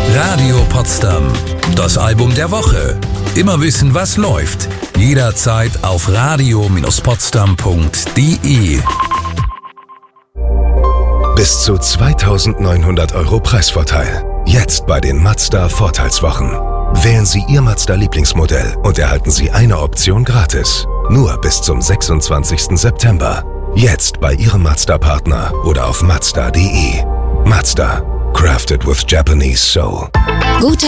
Radio Potsdam. Das Album der Woche. Immer wissen, was läuft. Jederzeit auf radio-potsdam.de. Bis zu 2.900 € Preisvorteil. Jetzt bei den Mazda Vorteilswochen. Wählen Sie Ihr Mazda-Lieblingsmodell und erhalten Sie eine Option gratis. Nur bis zum 26. September. Jetzt bei Ihrem Mazda-Partner oder auf mazda.de. Mazda. Crafted with Japanese soul. Gute